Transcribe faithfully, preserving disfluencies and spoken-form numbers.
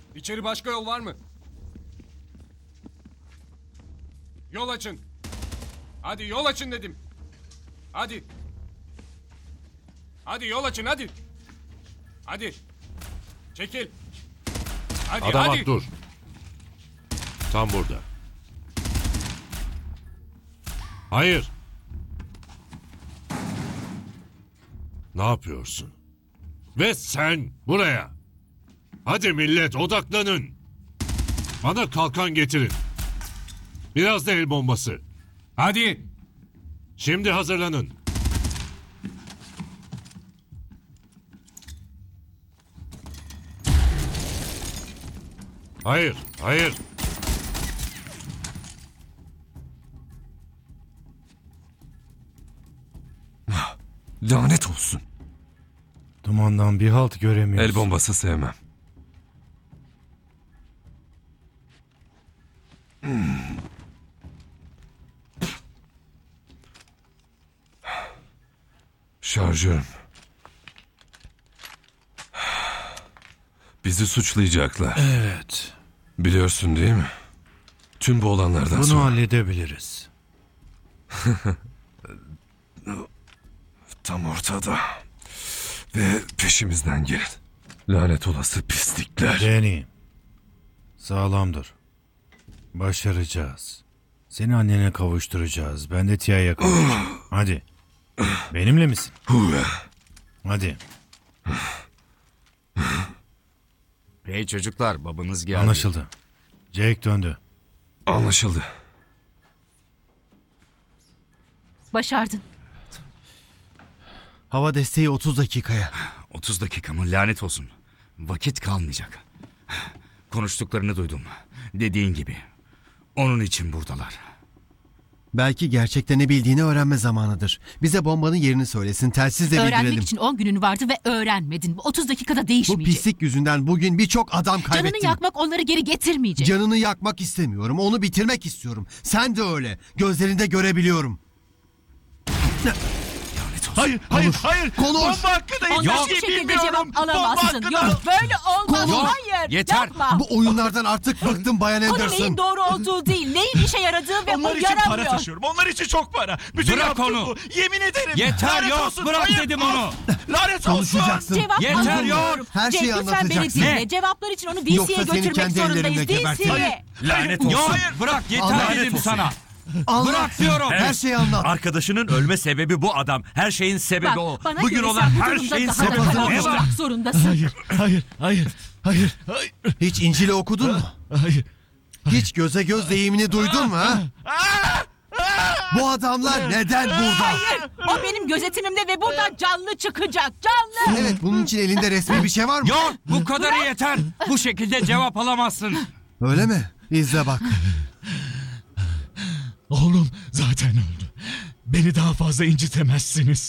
İçeri başka yol var mı? Yol açın. Hadi yol açın dedim. Hadi. Hadi yol açın hadi. Hadi. Çekil. Hadi Adam hadi. at, dur. Tam burada. Hayır. Ne yapıyorsun? Ve sen buraya. Hadi millet odaklanın. Bana kalkan getirin. Biraz da el bombası. Hadi. Şimdi hazırlanın. Hayır, hayır. Lanet olsun. Dumandan bir halt göremiyoruz. El bombası sevmem. Hmm. Şarjörüm. Bizi suçlayacaklar. Evet. Biliyorsun değil mi? Tüm bu olanlardan Bunu sonra. halledebiliriz. Tam ortada. Ve peşimizden gelin. Lanet olası pislikler. Danny. Sağlamdır. Başaracağız. Seni annene kavuşturacağız. Ben de Tia'ya kavuşacağım. Hadi. Benimle misin? Hadi. Hey çocuklar, babanız geldi. Anlaşıldı. Jake döndü. Anlaşıldı. Başardın. Hava desteği otuz dakikaya. otuz dakika mı? Lanet olsun. Vakit kalmayacak. Konuştuklarını duydum. Dediğin gibi. Onun için buradalar. Belki gerçekten ne bildiğini öğrenme zamanıdır. Bize bombanın yerini söylesin, telsizle Öğrenmek bildirelim. için on günün vardı ve öğrenmedin. Bu otuz dakikada Bu değişmeyecek. pislik yüzünden bugün birçok adam kaybettim. Canını yakmak onları geri getirmeyecek. Canını yakmak istemiyorum, onu bitirmek istiyorum. Sen de öyle. Gözlerinde görebiliyorum. Hayır, hayır, hayır. Konuş. Bomba hakkında Ondan hiçbir hiçbir şey şekilde bilmiyorum. cevap alamazsın. Bomba hakkında... Yok böyle olmaz. Konuş. Hayır Yeter. yapma. Bu oyunlardan artık bıktım Bayan Konu Anderson. neyin doğru olduğu değil. Neyin işe yaradığı ve Onlar o için para yaramıyor. taşıyorum. Onlar için çok para. Bütün Bırak yaptığım onu. bu. Yemin ederim. Yeter, Lanet yok. olsun. Bırak Hayır. dedim onu. Lanet olsun. Konuşacaksın. Cevap Yeter, alamıyorum. yok. Her şeyi Cenk, lütfen beni anlatacaksın. dinle. Ne? Cevaplar için onu Yoksa D C'ye seni götürmek kendi zorundayız. ellerimle D gebertirim. C'ye. Lanet Hayır. olsun. Hayır. Bırak yeter Lanet dedim olsun. sana. Anlat. Bırak diyorum. Her şeyi anlat. Arkadaşının ölme sebebi bu adam. Her şeyin sebebi Bak, o. bana Bugün göre olan sen bu her durumda şeyin daha da sebebi Ne karar var? almak zorundasın. Hayır, hayır, hayır, hayır, hayır, Hiç İncil'i okudun mu? hayır. Hiç göze göz deyimini duydun mu ha? Bu adamlar neden burada? Hayır. O benim gözetimimde ve buradan canlı çıkacak. Canlı. Evet, bunun için elinde resmi bir şey var mı? Yok bu kadarı yeter. Bu şekilde cevap alamazsın. Öyle mi? İzle bak. Oğlum zaten öldü. Beni daha fazla incitemezsiniz.